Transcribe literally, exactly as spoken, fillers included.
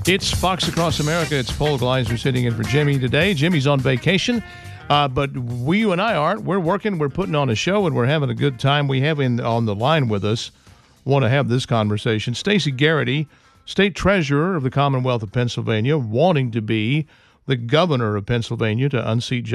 It's Fox Across America. It's Paul Gleiser sitting in for Jimmy today. Jimmy's on vacation, uh, but we, you and I aren't. We're working. We're putting on a show, and we're having a good time. We have in on the line with us, want to have this conversation, Stacey Garrity, State Treasurer of the Commonwealth of Pennsylvania, wanting to be the governor of Pennsylvania to unseat